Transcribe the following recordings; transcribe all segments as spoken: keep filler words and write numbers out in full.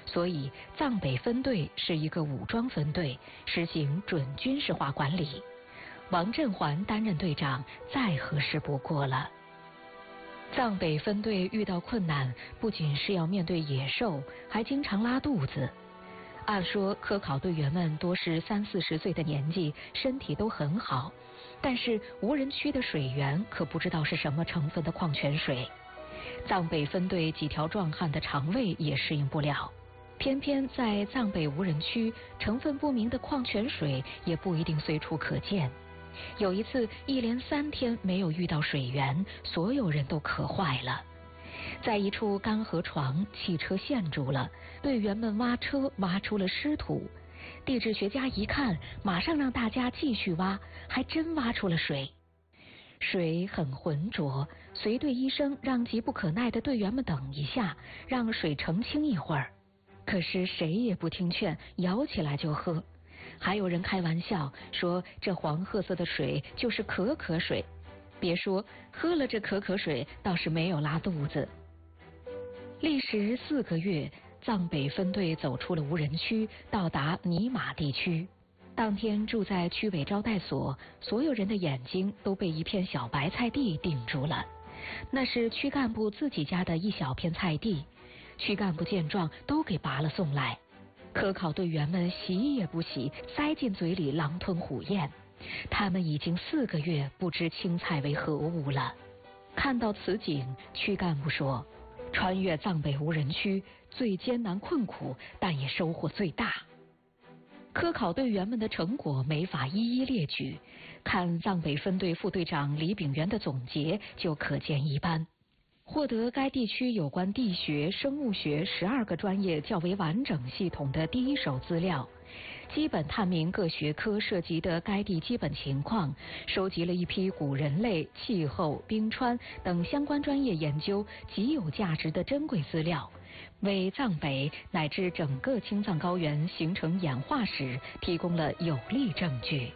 所以藏北分队是一个武装分队，实行准军事化管理。王振环担任队长，再合适不过了。藏北分队遇到困难，不仅是要面对野兽，还经常拉肚子。按说科考队员们多是三四十岁的年纪，身体都很好，但是无人区的水源可不知道是什么成分的矿泉水。藏北分队几条壮汉的肠胃也适应不了，偏偏在藏北无人区，成分不明的矿泉水也不一定随处可见。有一次，一连三天没有遇到水源，所有人都渴坏了。在一处干河床，汽车陷住了，队员们挖车挖出了湿土。地质学家一看，马上让大家继续挖，还真挖出了水。水很浑浊，随队医生让急不可耐的队员们等一下，让水澄清一会儿。可是谁也不听劝，舀起来就喝。还有人开玩笑说，这黄褐色的水就是可可水。别说喝了这可可水，倒是没有拉肚子。历时四个月，藏北分队走出了无人区，到达尼玛地区。当天住在区委招待所，所有人的眼睛都被一片小白菜地定住了。那是区干部自己家的一小片菜地，区干部见状都给拔了送来。科考队员们洗也不洗，塞进嘴里狼吞虎咽。他们已经四个月不知青菜为何物了。看到此景，区干部说，穿越藏北无人区最艰难困苦，但也收获最大。科考队员们的成果没法一一列举，看藏北分队副队长李炳元的总结就可见一斑。获得该地区有关地学、生物学十二个专业较为完整系统的第一手资料，基本探明各学科涉及的该地基本情况，收集了一批古人类、气候、冰川等相关专业研究极有价值的珍贵资料，为藏北乃至整个青藏高原形成演化史提供了有力证据。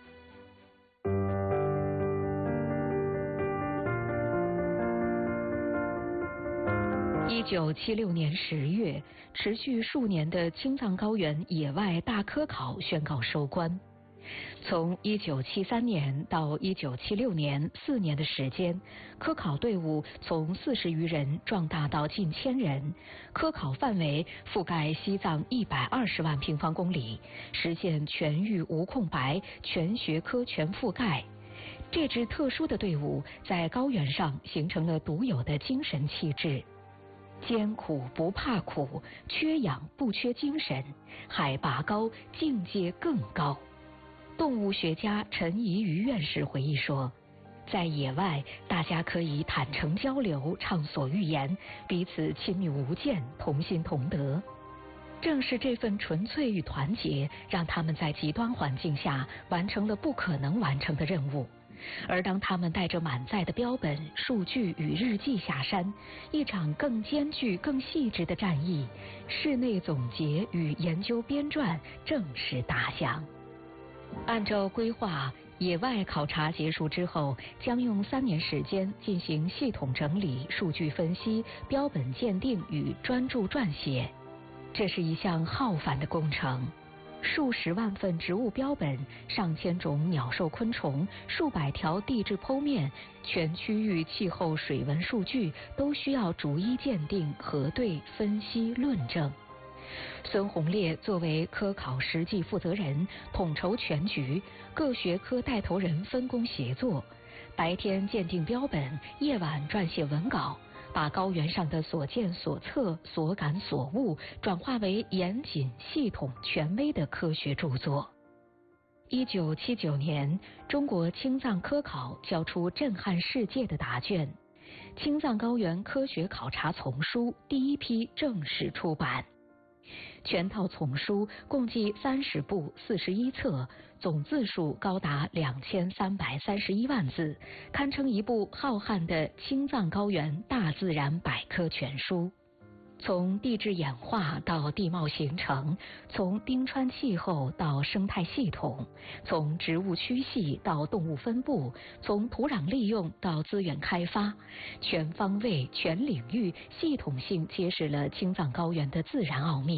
一九七六年十月，持续数年的青藏高原野外大科考宣告收官。从一九七三年到一九七六年四年的时间，科考队伍从四十余人壮大到近千人，科考范围覆盖西藏一百二十万平方公里，实现全域无空白，全学科全覆盖。这支特殊的队伍在高原上形成了独有的精神气质。艰苦不怕苦，缺氧不缺精神，海拔高，境界更高。动物学家陈怡瑜院士回忆说，在野外，大家可以坦诚交流，畅所欲言，彼此亲密无间，同心同德。正是这份纯粹与团结，让他们在极端环境下完成了不可能完成的任务。而当他们带着满载的标本、数据与日记下山，一场更艰巨、更细致的战役——室内总结与研究编撰正式打响。按照规划，野外考察结束之后，将用三年时间进行系统整理、数据分析、标本鉴定与专著撰写。这是一项浩繁的工程。数十万份植物标本、上千种鸟兽昆虫、数百条地质剖面，全区域气候水文数据都需要逐一鉴定、核对、分析、论证。孙洪烈作为科考实际负责人，统筹全局，各学科带头人分工协作，白天鉴定标本，夜晚撰写文稿，把高原上的所见所测、所感所悟转化为严谨、系统、权威的科学著作。一九七九年，中国青藏科考交出震撼世界的答卷，《青藏高原科学考察丛书》第一批正式出版。全套丛书共计三十部四十一册，总字数高达两千三百三十一万字，堪称一部浩瀚的青藏高原大自然百科全书。从地质演化到地貌形成，从冰川气候到生态系统，从植物区系到动物分布，从土壤利用到资源开发，全方位、全领域、系统性揭示了青藏高原的自然奥秘。